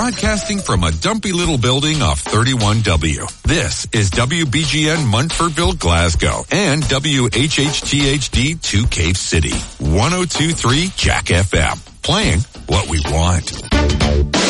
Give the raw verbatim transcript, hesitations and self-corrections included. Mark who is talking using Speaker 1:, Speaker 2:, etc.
Speaker 1: broadcasting from a dumpy little building off thirty-one W. This is W B G N Munfordville, Glasgow, and W H H T H D two Cave City. one oh two point three Jack F M. Playing what we want.